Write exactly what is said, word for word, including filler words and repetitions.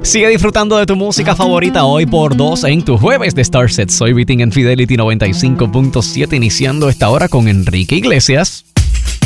Sigue disfrutando de tu música favorita hoy por dos en tu jueves de Starset. Soy Vitin en Fidelity noventa y cinco punto siete, iniciando esta hora con Enrique Iglesias.